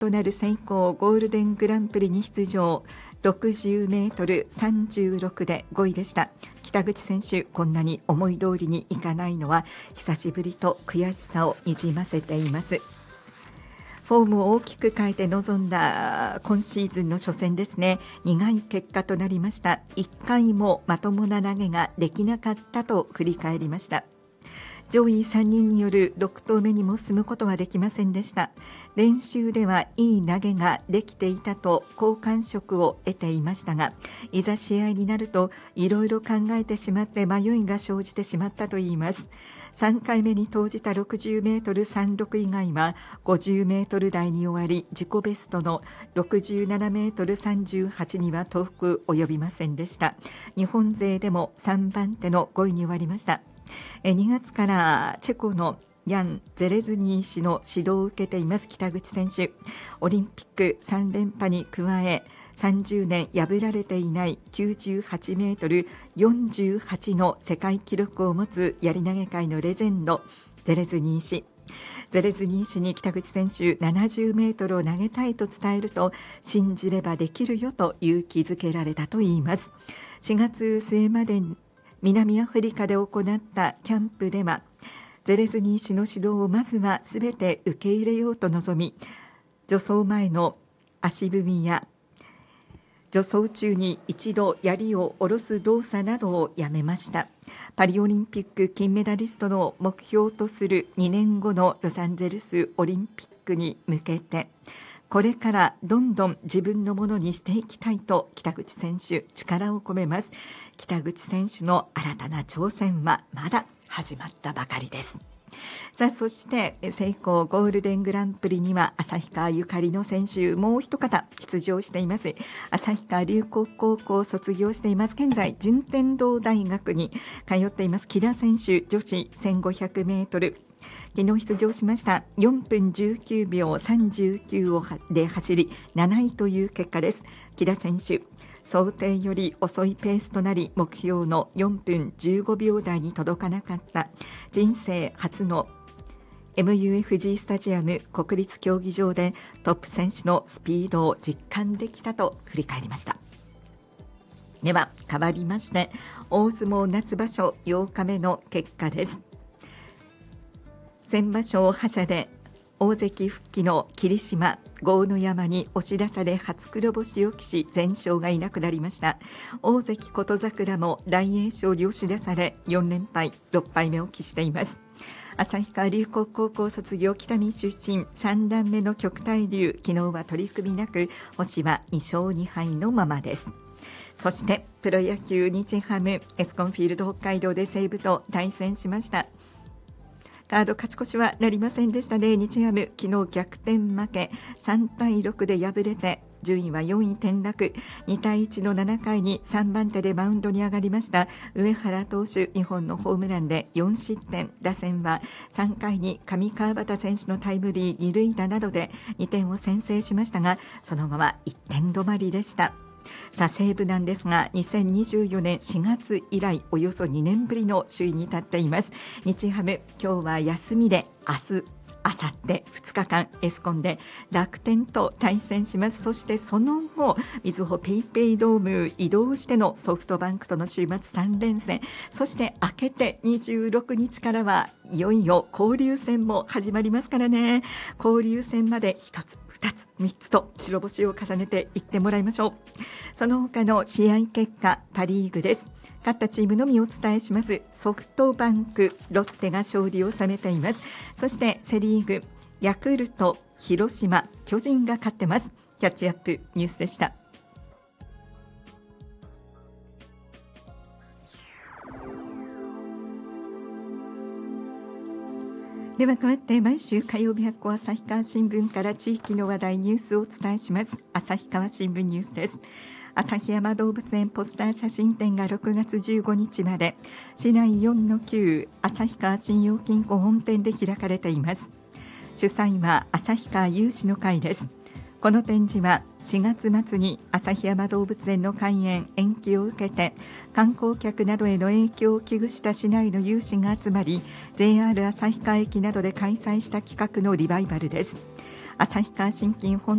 となるセイコーゴールデングランプリに出場。60メートル36で5位でした。北口選手、こんなに思い通りにいかないのは久しぶりと悔しさをにじませています。フォームを大きく変えて臨んだ今シーズンの初戦ですね。苦い結果となりました。1回もまともな投げができなかったと振り返りました。上位3人による6投目にも進むことはできませんでした。練習ではいい投げができていたと好感触を得ていましたが、いざ試合になるといろいろ考えてしまって迷いが生じてしまったといいます。3回目に投じた60メートル36以外は50メートル台に終わり、自己ベストの67メートル38には遠く及びませんでした。日本勢でも3番手の5位に終わりました。2月からチェコのヤン・ゼレズニー氏の指導を受けています北口選手。オリンピック3連覇に加え、30年破られていない98メートル48の世界記録を持つやり投げ界のレジェンドゼレズニー氏。ゼレズニー氏に北口選手70メートルを投げたいと伝えると、信じればできるよと勇気づけられたといいます。4月末まで南アフリカで行ったキャンプではゼレズニー氏の指導をまずはすべて受け入れようと望み、助走前の足踏みや助走中に一度槍を下ろす動作などをやめました。パリオリンピック金メダリストの目標とする2年後のロサンゼルスオリンピックに向けて、これからどんどん自分のものにしていきたいと北口選手力を込めます。北口選手の新たな挑戦はまだ始まったばかりです。さあ、そしてセイコーゴールデングランプリには旭川ゆかりの選手もう一方出場しています。旭川龍谷高校を卒業しています。現在順天堂大学に通っています木田選手、女子1500メートル昨日出場しました。4分19秒39で走り7位という結果です。木田選手、想定より遅いペースとなり、目標の4分15秒台に届かなかった。人生初の MUFG スタジアム国立競技場でトップ選手のスピードを実感できたと振り返りました。では変わりまして、大相撲夏場所8日目の結果です。先場所覇者で大関復帰の霧島、豪ノ山に押し出され初黒星を喫し全勝がいなくなりました。大関琴櫻も大栄翔に押し出され4連敗6敗目を喫しています。旭川龍谷高校卒業北見出身3段目の旭大龍、昨日は取り組みなく星は2勝2敗のままです。そしてプロ野球日ハムエスコンフィールド北海道で西武と対戦しました。カード勝ち越しはなりませんでしたね。日ハム昨日逆転負け3対6で敗れて順位は4位転落。2対1の7回に3番手でマウンドに上がりました上原投手、2本のホームランで4失点。打線は3回に上川端選手のタイムリー2塁打などで2点を先制しましたが、そのまま1点止まりでした。さあ、西武なんですが2024年4月以来およそ2年ぶりの首位に立っています。日ハム今日は休みで明日明後日2日間エスコンで楽天と対戦します。そしてその後みずほペイペイドーム移動してのソフトバンクとの週末3連戦、そして明けて26日からはいよいよ交流戦も始まりますからね。交流戦まで1つ2つ3つと白星を重ねていってもらいましょう。その他の試合結果、パリーグです。勝ったチームのみお伝えします。ソフトバンク、ロッテが勝利を収めています。そしてセリーグ、ヤクルト、広島、巨人が勝ってます。キャッチアップニュースでした。では変わって毎週火曜日発行旭川新聞から地域の話題ニュースをお伝えします。旭川新聞ニュースです。旭山動物園ポスター写真展が6月15日まで市内4-9旭川信用金庫本店で開かれています。主催は旭川有志の会です。この展示は4月末に旭山動物園の開園延期を受けて観光客などへの影響を危惧した市内の有志が集まり JR 旭川駅などで開催した企画のリバイバルです。 旭川信金本